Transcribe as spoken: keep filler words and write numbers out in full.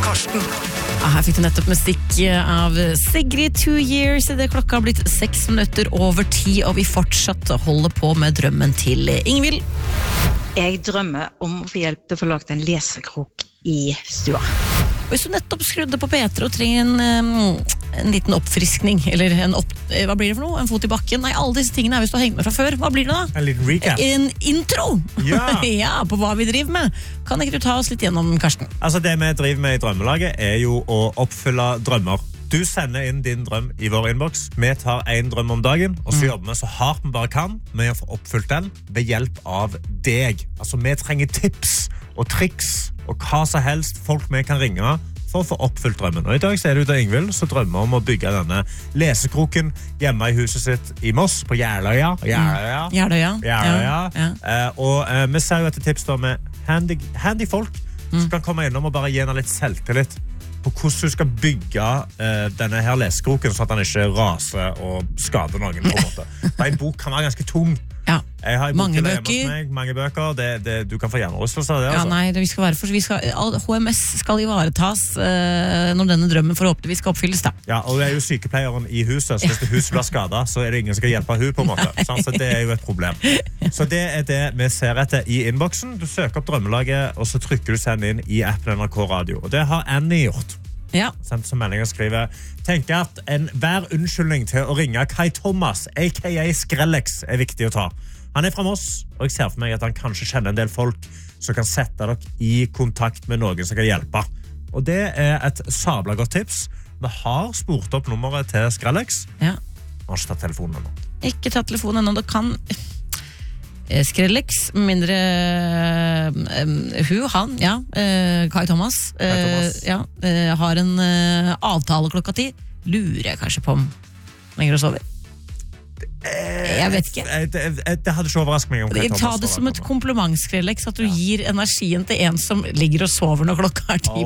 Karsten. Ja, her fikk du nettopp musikk av Sigrid Two Years. Det klokka har blitt seks minutter over ti, og vi fortsatt holder på med drømmen til Ingvild. Jeg drømmer om å få hjelp til å få lagt en lesekrok i stua. Hvis du nettopp skrudde på P tre og trenger en, en liten oppfriskning, eller en opp, hva blir det for noe? En fot i bakken? Nei, alle disse tingene er hvis du har hengt med fra før. Hva blir det da? En liten recap. En intro! Ja. Ja, på hva vi driver med. Kan ikke du ta oss litt gjennom, Karsten? Altså, det vi driver med i drømmelaget er jo å oppfylle drømmer. Du sender inn din drøm i vår inbox. Vi tar en drøm om dagen, og så mm. jobber vi så hardt vi bare kan med å få oppfylt den ved hjelp av deg. Altså, vi trenger tips og triks og hva som helst folk vi kan ringe for å få oppfylt drømmen. Og i dag så er det jo da Ingvild som drømmer om å bygge denne lesekroken hjemme i huset sitt i Moss, på Gjerløya. Gjerløya. Mm. Gjerløya. Gjerløya. Ja. Ja. Eh, og eh, vi ser jo etter tips da med handy, handy folk mm. som kan komme innom og bare gi henne litt selvtillit på hvordan du skal bygge eh, denne her lesekroken så at den ikke raser og skader noen på en måte. En bok kan være ganske tung. Ja. Jeg har mange bøker. Meg, mange bøker. Det, det, du kan få hjernerystelse av det. Ja, altså. nei, det, vi skal være for, vi skal, H M S skal ivaretas uh, når denne drømmen forhåpentligvis skal oppfylles. Da. Ja, og det er jo sykepleieren i huset, så hvis det huset blir skadet, så er det ingen som skal hjelpe hun på en måte. Sånn, så det er jo et problem. Så det er det vi ser etter i inboxen. Du søker opp drømmelaget, og så trykker du send inn i appen N R K Radio. Og det har Annie gjort. Ja. Sendt som melding og skriver tenker at en hver unnskyldning til å ringe Kai Thomas, aka Skrellex, er viktig å ta. Han er fra Moss, og jeg ser for meg at han kanskje kjenner en del folk som kan sette dere i kontakt med noen som kan hjelpe. Og det er et sabla godt tips. Vi har spurt opp nummeret til Skrellex. Ja. Han har ikke tatt telefonen ennå. Ikke tatt telefonen ennå. Det kan Skrellex, mindre uh, hun, han, ja, uh, Kai Thomas, uh, Kai Thomas. Ja, uh, har en uh, avtale klokka ti. Lurer jeg kanskje på om lenger å sove. Jeg vet ikke. Det, det, det hadde ikke overrasket meg om Kai Thomas. Ta det som et kompliment, Skrellex, at du gir energien til en som ligger og sover når klokka er ti